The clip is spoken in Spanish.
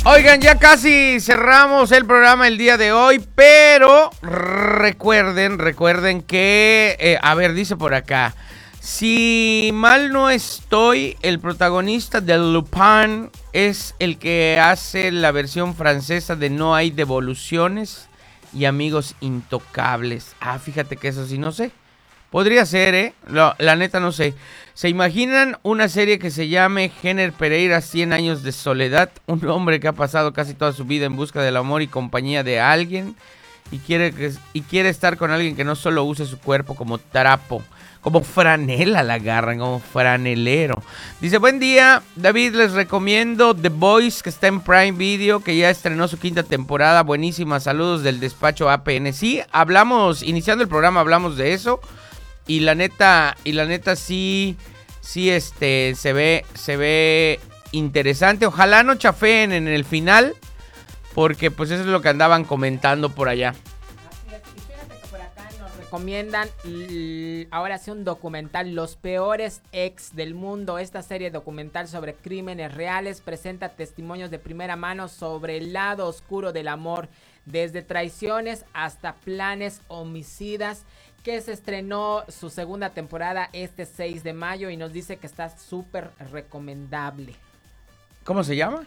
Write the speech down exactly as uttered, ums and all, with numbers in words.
Oigan, ya casi cerramos el programa el día de hoy, pero recuerden, recuerden que, eh, a ver, dice por acá, si mal no estoy, el protagonista de Lupin es el que hace la versión francesa de No hay devoluciones y Amigos Intocables. Ah, fíjate que eso sí no sé. Podría ser, ¿eh? La, la neta no sé. ¿Se imaginan una serie que se llame Jenner Pereira, cien años de soledad? Un hombre que ha pasado casi toda su vida en busca del amor y compañía de alguien y quiere, que, y quiere estar con alguien que no solo use su cuerpo como trapo, como franela la agarran, como franelero. Dice, buen día, David, les recomiendo The Boys, que está en Prime Video, que ya estrenó su quinta temporada. Buenísima, saludos del despacho A P N. Sí, hablamos, iniciando el programa hablamos de eso. Y la neta, y la neta sí, sí, este, se ve, se ve interesante. Ojalá no chafeen en el final, porque pues eso es lo que andaban comentando por allá. Así es, y fíjate que por acá nos recomiendan l- ahora sí un documental, Los Peores Ex del Mundo. Esta serie documental sobre crímenes reales presenta testimonios de primera mano sobre el lado oscuro del amor, desde traiciones hasta planes homicidas, que se estrenó su segunda temporada este seis de mayo y nos dice que está súper recomendable. ¿Cómo se llama?